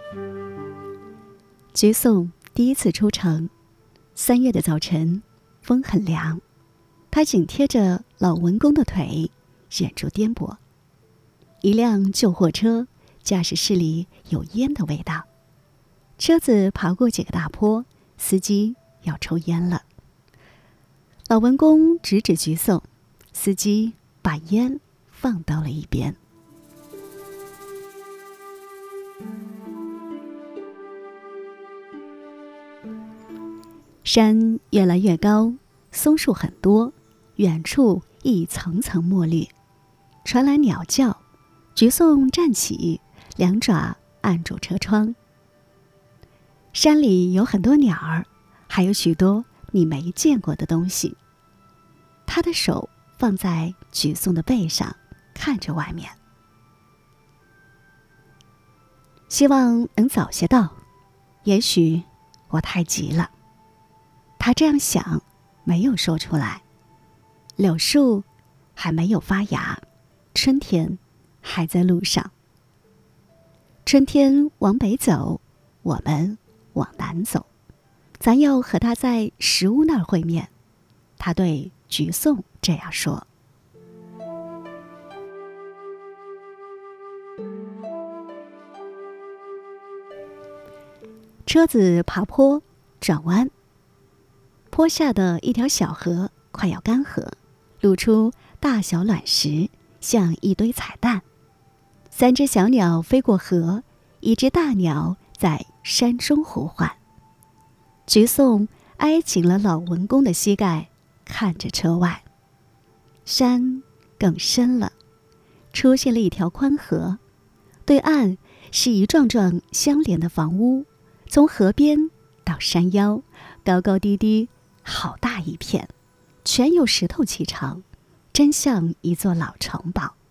菊颂第一次出城，3月的早晨，风很凉，他紧贴着老文公的腿，忍住颠簸。一辆旧货车，驾驶室里有烟的味道。车子爬过几个大坡，司机要抽烟了。老文公指指菊颂，司机把烟放到了一边。山越来越高，松树很多，远处一层层墨绿，传来鸟叫。菊颂站起，两爪按住车窗。山里有很多鸟儿，还有许多你没见过的东西。他的手放在菊颂的背上，看着外面。希望能早些到，也许我太急了。他这样想，没有说出来。柳树还没有发芽，春天还在路上。春天往北走，我们往南走。咱要和他在石屋那儿会面。他对菊颂这样说。车子爬坡转弯，坡下的一条小河快要干涸，露出大小卵石，像一堆彩蛋。3只小鸟飞过河，一只大鸟在山中呼唤。菊颂挨紧了老文公的膝盖，看着车外。山更深了，出现了一条宽河，对岸是一幢幢相连的房屋，从河边到山腰，高高低低，好大一片，全有石头砌成，真像一座老城堡。